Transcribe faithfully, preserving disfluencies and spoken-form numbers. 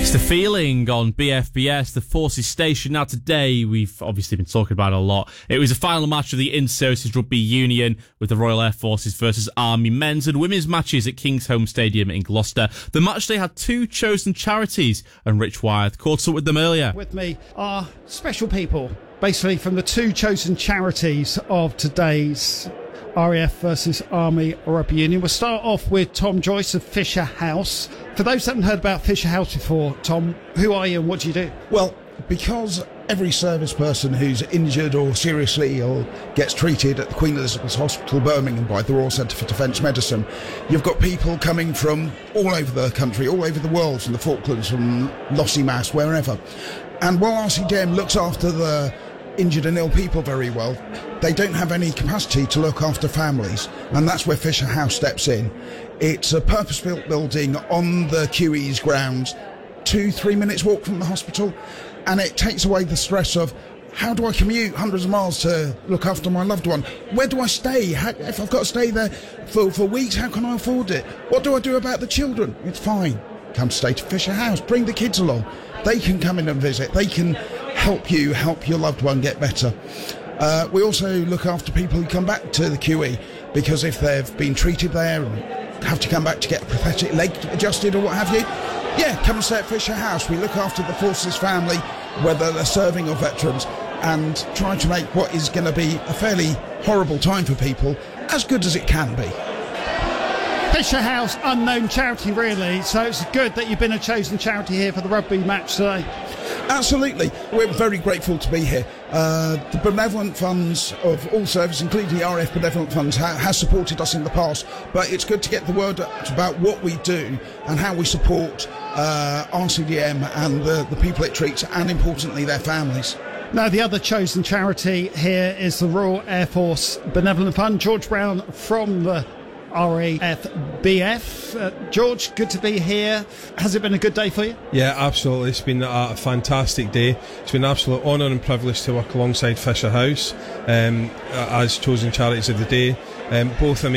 It's The Feeling on B F B S, the Forces Station. Now today, we've obviously been talking about it a lot. It was the final match of the Inter-Services Rugby Union with the Royal Air Forces versus Army men's and women's matches at King's Home Stadium in Gloucester. The match day had two chosen charities, and Rich Wyeth caught up with them earlier. With me are special people, basically from the two chosen charities of today's R A F versus Army Rugby Union. We'll start off with Tom Joyce of Fisher House. For those that haven't heard about Fisher House before, Tom, who are you and what do you do? Well, because every service person who's injured or seriously ill gets treated at the Queen Elizabeth's Hospital, Birmingham, by the Royal Centre for Defence Medicine, you've got people coming from all over the country, all over the world, from the Falklands, from Lossiemouth, wherever. And while R C D M looks after the injured and ill people very well, they don't have any capacity to look after families, and that's where Fisher House steps in. It's a purpose-built building on the Q E's grounds, two, three minutes walk from the hospital, and it takes away the stress of how do I commute hundreds of miles to look after my loved one? Where do I stay? How, if I've got to stay there for, for weeks, how can I afford it? What do I do about the children? It's fine. Come stay to Fisher House. Bring the kids along. They can come in and visit. They can help you help your loved one get better. Uh, we also look after people who come back to the Q E, because if they've been treated there and have to come back to get a prosthetic leg adjusted or what have you, yeah, come and stay at Fisher House. We look after the Forces family, whether they're serving or veterans, and try to make what is going to be a fairly horrible time for people as good as it can be. Fisher House, unknown charity really, so it's good that you've been a chosen charity here for the rugby match today. Absolutely. We're very grateful to be here. Uh, the benevolent funds of all services, including the R A F benevolent funds, ha- has supported us in the past, but it's good to get the word out about what we do and how we support uh, R C D M and the, the people it treats, and importantly their families. Now, the other chosen charity here is the Royal Air Force Benevolent Fund. George Brown from the R A F B F. Uh, George, good to be here. Has it been a good day for you? Yeah, absolutely. It's been a fantastic day. It's been an absolute honour and privilege to work alongside Fisher House um, as chosen charities of the day. Um, both